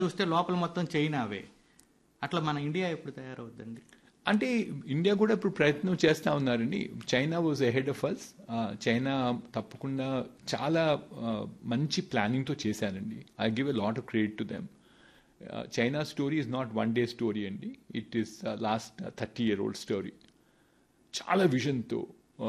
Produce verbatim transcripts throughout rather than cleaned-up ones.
చూస్తే లోపల మొత్తం చైనావే. అట్లా మన ఇండియా ఎప్పుడు తయారవుద్దండి? అంటే ఇండియా కూడా ఇప్పుడు ప్రయత్నం చేస్తూ ఉన్నారండి. China was ahead of us. China తప్పకుండా చాలా మంచి ప్లానింగ్తో చేశారండి. I give a lot of credit to them. China story is not one day story అండి. It is lost thirty year old story. చాలా విజన్తో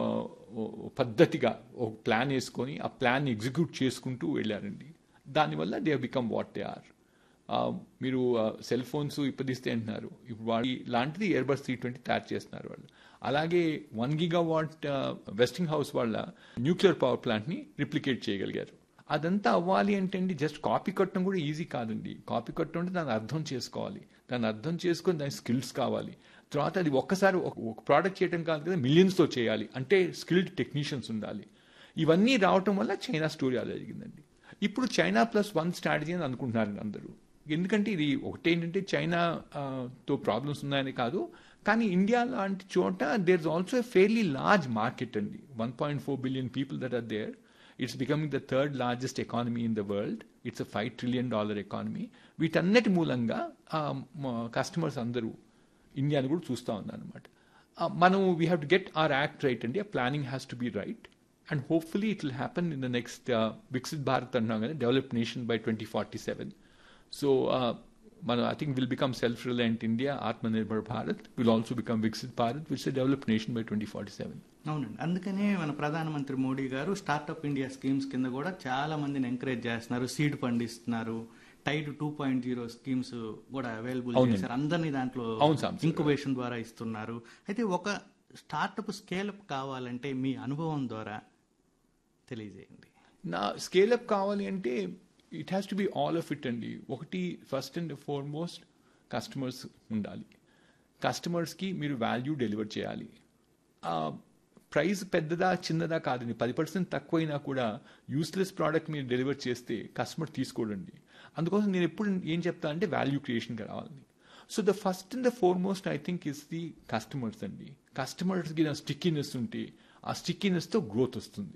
పద్ధతిగా ఒక ప్లాన్ వేసుకొని ఆ ప్లాన్ ఎగ్జిక్యూట్ చేసుకుంటూ వెళ్ళారండి. దానివల్ల they have become what they are. మీరు సెల్ ఫోన్స్ ఇప్పదిస్తే అంటున్నారు, ఇప్పుడు వాడి లాంటిది ఎయిర్బస్ త్రీ ట్వంటీ తయారు చేస్తున్నారు వాళ్ళు. అలాగే వన్ గిగా వాట్ వెస్టింగ్ హౌస్ వాళ్ళ న్యూక్లియర్ పవర్ ప్లాంట్ని రిప్లికేట్ చేయగలిగారు. అదంతా అవ్వాలి అంటే అండి జస్ట్ కాపీ కొట్టడం కూడా ఈజీ కాదండి. కాపీ కొట్టడం అంటే దాన్ని అర్థం చేసుకోవాలి, దాన్ని అర్థం చేసుకొని దాని స్కిల్స్ కావాలి. తర్వాత అది ఒక్కసారి ఒక ప్రోడక్ట్ చేయడం కాదు కదా, మిలియన్స్తో చేయాలి అంటే స్కిల్డ్ టెక్నీషియన్స్ ఉండాలి. ఇవన్నీ రావటం వల్ల చైనా స్టోరీ అలా జరిగిందండి. ఇప్పుడు చైనా ప్లస్ వన్ స్ట్రాటజీ అని అనుకుంటున్నారండి అందరూ. ఎందుకంటే ఇది ఒకటేంటంటే చైనాతో ప్రాబ్లమ్స్ ఉన్నాయని కాదు, కానీ ఇండియా లాంటి చోట there is also a fairly large market అండి. One point four billion people that are there. It's becoming the third largest economy in the world. It's a five trillion dollar economy. వీటన్నిటి మూలంగా customers అందరూ ఇండియాని కూడా చూస్తూ ఉన్నారనమాట. మనం we have to get our act right అండి. Planning has to be right and hopefully it will happen in the next Viksit Bharat అంటున్నాం కదా, developed nation by twenty forty seven. So మనం I think will become self reliant India, Atmanirbhar Bharat will also become Viksit Bharat which is developed nation by twenty forty seven. అవునండి, అందుకనే మన ప్రధానమంత్రి మోడీ గారు startup India schemes కింద కూడా చాలా మందిని ఎంకరేజ్ చేస్తున్నారు. సీడ్ ఫండ్ ఇస్తున్నారు, Tide two point zero schemes కూడా అవైలబుల్ చేశారు. అందరినీ దాంట్లో ఇంక్యుబేషన్ ద్వారా ఇస్తున్నారు. అయితే ఒక స్టార్ట్అప్ స్కేలప్ కావాలంటే మీ అనుభవం ద్వారా తెలియజేయండి. నా స్కేలప్ కావాలి అంటే it has to be all of it అండి. ఒకటి ఫస్ట్ అండ్ ఫార్మోస్ట్ కస్టమర్స్ ఉండాలి. కస్టమర్స్కి మీరు వాల్యూ డెలివర్ చేయాలి. ప్రైస్ పెద్దదా చిన్నదా కాదండి, పది పర్సెంట్ తక్కువైనా కూడా యూస్లెస్ ప్రోడక్ట్ మీరు డెలివర్ చేస్తే కస్టమర్ తీసుకోడండి. అందుకోసం నేను ఎప్పుడు ఏం చెప్తా అంటే వాల్యూ క్రియేషన్కి రావాలని. So the first and the foremost I think is the customers అండి. కస్టమర్స్కి స్టిక్కీనెస్ ఉంటే ఆ స్టిక్కీనెస్తో గ్రోత్ వస్తుంది.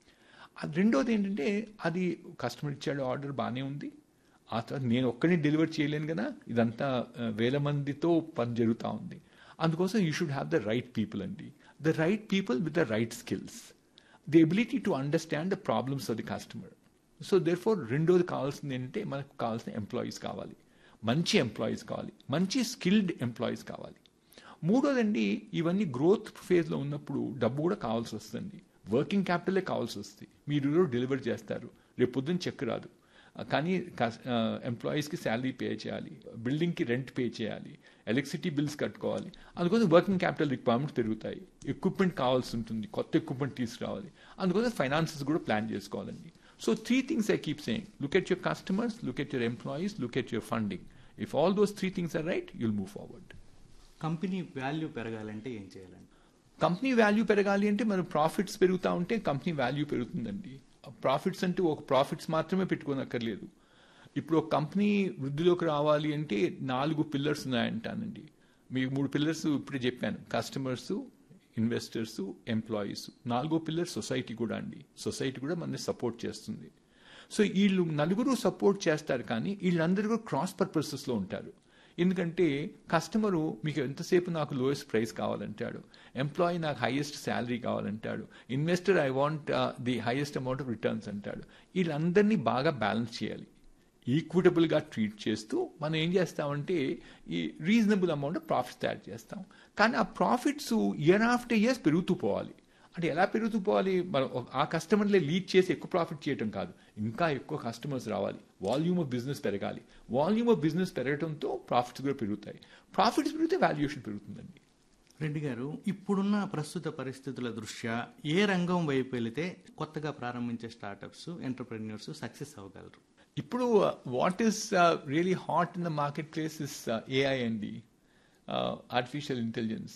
అది రెండోది ఏంటంటే అది కస్టమర్ ఇచ్చాడు ఆర్డర్ బాగానే ఉంది, ఆ తర్వాత నేను ఒక్కడిని డెలివర్ చేయలేను కదా, ఇదంతా వేల మందితో పని జరుగుతూ ఉంది. అందుకోసం you should have the right people అండి. The right people with the right skills, the ability to understand the problems of the customer. So there four రెండోది కావాల్సింది ఏంటంటే మనకు కావాల్సిన ఎంప్లాయీస్ కావాలి, మంచి ఎంప్లాయీస్ కావాలి, మంచి స్కిల్డ్ ఎంప్లాయీస్ కావాలి. మూడోదండి ఇవన్నీ గ్రోత్ ఫేజ్లో ఉన్నప్పుడు డబ్బు కూడా కావాల్సి వస్తుంది, వర్కింగ్ క్యాపిటలే కావాల్సి వస్తుంది. మీరు డెలివర్ చేస్తారు, రేపు పొద్దున్న చెక్ రాదు, కానీ ఎంప్లాయీస్కి శాలరీ పే చేయాలి, బిల్డింగ్కి రెంట్ పే చేయాలి, ఎలక్ట్రిసిటీ బిల్స్ కట్టుకోవాలి. అందుకోసం వర్కింగ్ క్యాపిటల్ రిక్వైర్మెంట్స్ పెరుగుతాయి, ఎక్విప్మెంట్ కావాల్సి ఉంటుంది, కొత్త ఎక్విప్మెంట్ తీసుకురావాలి. అందుకోసం ఫైనాన్సెస్ కూడా ప్లాన్ చేసుకోవాలండి. So three things I keep saying, look at your customers, look at your employees, look at your funding. If all those three things are right you'll move forward. Company value పెరగాలంటే ఏం చేయాలండి? Company value పెరగాలి అంటే మన profits పెరుగుతూ ఉంటే company value పెరుగుతుందండి. Profits అంటే ఒక ప్రాఫిట్స్ మాత్రమే పెట్టుకోనక్కర్లేదు. ఇప్పుడు ఒక కంపెనీ వృద్ధిలోకి రావాలి అంటే నాలుగు పిల్లర్స్ ఉన్నాయంటానండి. మీకు మూడు పిల్లర్స్ ఇప్పుడే చెప్పాను, కస్టమర్స్, ఇన్వెస్టర్స్, ఎంప్లాయీస్. నాలుగో పిల్లర్ సొసైటీ కూడా అండి. సొసైటీ కూడా మనల్ని సపోర్ట్ చేస్తుంది. సో వీళ్ళు నలుగురు సపోర్ట్ చేస్తారు, కానీ వీళ్ళందరూ కూడా క్రాస్ పర్పసెస్లో ఉంటారు. ఎందుకంటే కస్టమరు మీకు ఎంతసేపు నాకు లోయెస్ట్ ప్రైస్ కావాలంటాడు, ఎంప్లాయీ నాకు highest salary కావాలంటాడు, investor I want the highest amount of returns అంటాడు. వీళ్ళందరినీ బాగా బ్యాలెన్స్ చేయాలి, ఈక్విటబుల్గా ట్రీట్ చేస్తూ మనం ఏం చేస్తామంటే ఈ రీజనబుల్ అమౌంట్ ఆఫ్ ప్రాఫిట్స్ తయారు చేస్తాం. కానీ ఆ ప్రాఫిట్స్ ఇయర్ ఆఫ్టర్ ఇయర్స్ పెరుగుతూ పోవాలి. అంటే ఎలా పెరుగుతూ పోవాలి? మనం ఆ కస్టమర్లే లీడ్ చేసి ఎక్కువ ప్రాఫిట్ చేయడం కాదు, ఇంకా ఎక్కువ కస్టమర్స్ రావాలి, వాల్యూమ్ ఆఫ్ బిజినెస్ పెరగాలి. వాల్యూమ్ ఆఫ్ బిజినెస్ పెరగడంతో ప్రాఫిట్స్ కూడా పెరుగుతాయి, ప్రాఫిట్స్ పెరిగితే వాల్యుయేషన్ పెరుగుతుందండి. రెడ్డి గారు, ఇప్పుడున్న ప్రస్తుత పరిస్థితుల దృష్ట్యా ఏ రంగం వైపు వెళితే కొత్తగా ప్రారంభించే స్టార్టప్స్, ఎంటర్ప్రెన్యూర్స్ సక్సెస్ అవ్వగలరు? ఇప్పుడు what is really hot in the market place is AI అండి, ఆర్టిఫిషియల్ ఇంటెలిజెన్స్.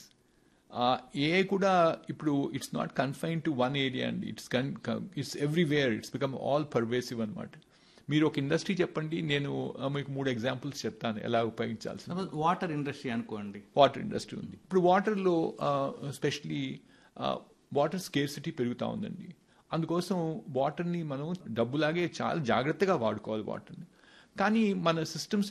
ఏఐ కూడా ఇప్పుడు it's not confine to one area అండి, it's it's everywhere, it's become all pervasive అనమాట. మీరు ఒక ఇండస్ట్రీ చెప్పండి, నేను మీకు మూడు ఎగ్జాంపుల్స్ చెప్తాను ఎలా ఉపయోగించాల్సి. వాటర్ ఇండస్ట్రీ అనుకోండి, వాటర్ ఇండస్ట్రీ ఉంది. ఇప్పుడు వాటర్లో ఎస్పెషలీ వాటర్ స్కేర్సిటీ పెరుగుతూ ఉందండి. అందుకోసం వాటర్ని మనం డబ్బులాగే చాలా జాగ్రత్తగా వాడుకోవాలి వాటర్ని. కానీ మన సిస్టమ్స్